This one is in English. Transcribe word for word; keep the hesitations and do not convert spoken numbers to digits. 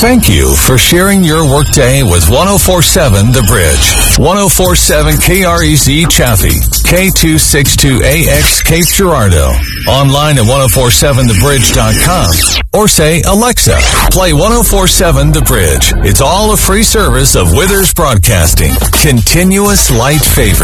Thank you for sharing your workday with one oh four point seven The Bridge. one oh four point seven K R E Z Chaffee, K two sixty-two A X Cape Girardeau. Online at ten forty-seven the bridge dot com. Or say, Alexa, play ten forty-seven The Bridge. It's all a free service of Withers Broadcasting. Continuous light favor.